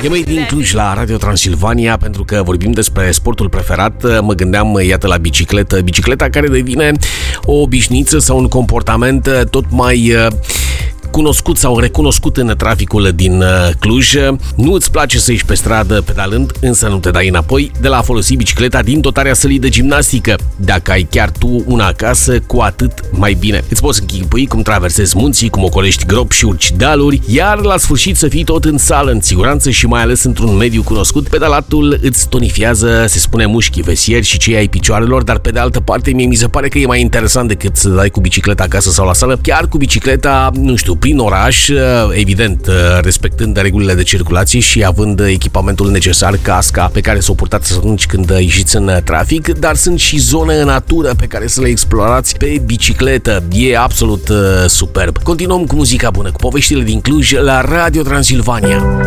E mai din Cluj la Radio Transilvania, pentru că vorbim despre sportul preferat. Mă gândeam, iată, la bicicletă. Bicicleta care devine o obișnuință sau un comportament tot mai cunoscut sau recunoscut în traficul din Cluj. Nu îți place să ieși pe stradă pedalând, însă nu te dai înapoi de la a folosi bicicleta din dotarea sălii de gimnastică. Dacă ai chiar tu una acasă, cu atât mai bine. Îți poți închipui cum traversezi munții, cum ocolești gropi și urci dealuri, iar la sfârșit să fii tot în sală, în siguranță și mai ales într-un mediu cunoscut. Pedalatul îți tonifiază, se spune, mușchii, vesieri și cei ai picioarelor, dar pe de altă parte mie mi se pare că e mai interesant decât să dai cu bicicleta acasă sau la sală, chiar cu bicicleta, nu știu, prin oraș, evident, respectând regulile de circulație și având echipamentul necesar, casca pe care să o purtați atunci când ieșiți în trafic, dar sunt și zone în natură pe care să le explorați pe bicicletă. E absolut superb. Continuăm cu muzica bună, cu poveștile din Cluj la Radio Transilvania.